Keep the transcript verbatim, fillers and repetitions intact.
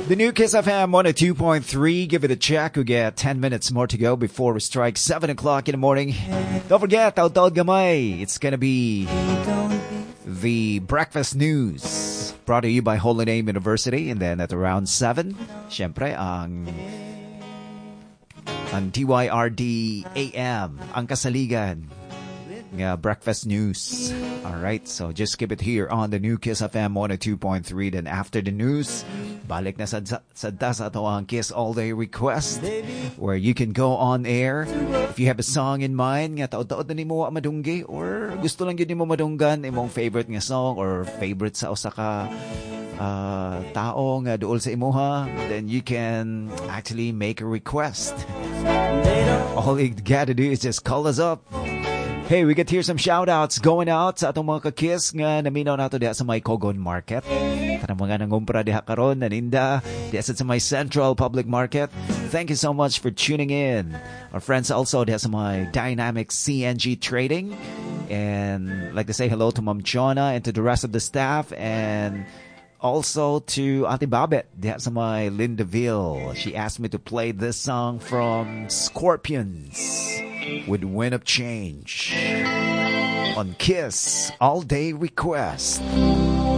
The new Kiss F M one oh two point three. Give it a check. We get ten minutes more to go before we strike seven o'clock in the morning. Don't forget, taud-taud gamay. It's gonna be the breakfast news brought to you by Holy Name University. And then at around seven, syempre, ang, ang T Y R D A M, ang kasaligan. Yeah, breakfast news. All right, so just keep it here on the new Kiss F M one oh two point three. Then after the news, balik na sa sa ato ang Kiss All Day Request, where you can go on air if you have a song in mind nga taod-taod na nimo madunggi, or gusto lang gyud nimo madunggan imong favorite nga song or favorite sa usa ka uh, tao nga duol sa imuha, then you can actually make a request. All you gotta do is just call us up. Hey, we get here some shout-outs going out sa atong mga ka-kiss nga naminaw nato diha sa may Kogon Market. Kanang mga nangumpra diha karon naninda diha sa may Central Public Market. Thank you so much for tuning in. Our friends also diha sa my Dynamic C N G Trading. And I'd like to say hello to Ma'am Jonah and to the rest of the staff, and also to Ate Babette diha sa my Lindaville. She asked me to play this song from Scorpions with Wind of Change on Kiss All Day Request.